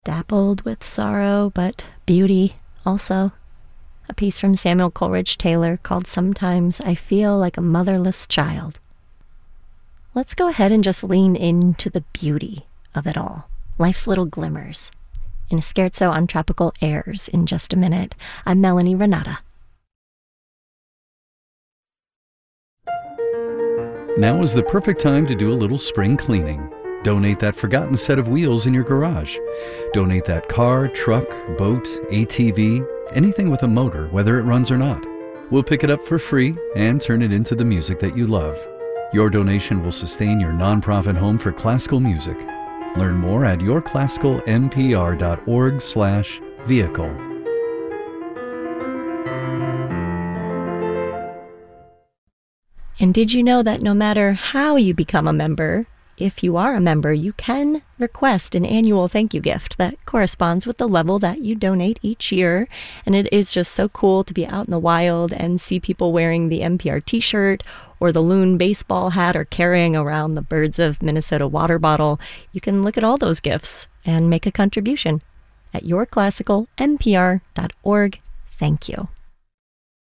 dappled with sorrow, but beauty also. A piece from Samuel Coleridge Taylor called Sometimes I Feel Like a Motherless Child. Let's go ahead and just lean into the beauty of it all. Life's little glimmers. In a Scherzo on Tropical Airs in just a minute. I'm Melanie Renata. Now is the perfect time to do a little spring cleaning. Donate that forgotten set of wheels in your garage. Donate that car, truck, boat, ATV, anything with a motor, whether it runs or not. We'll pick it up for free and turn it into the music that you love. Your donation will sustain your nonprofit home for classical music. Learn more at yourclassicalmpr.org/vehicle. And did you know that no matter how you become a member, if you are a member, you can request an annual thank you gift that corresponds with the level that you donate each year. And it is just so cool to be out in the wild and see people wearing the NPR t-shirt or the Loon baseball hat or carrying around the Birds of Minnesota water bottle. You can look at all those gifts and make a contribution at yourclassicalmpr.org. Thank you.